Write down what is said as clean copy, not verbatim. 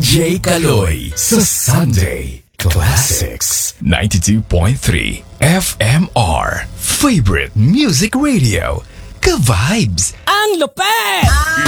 DJ Kaloy sa Sunday Classics 92.3 FMR Favorite Music Radio. Ka-vibes! Ang lupet!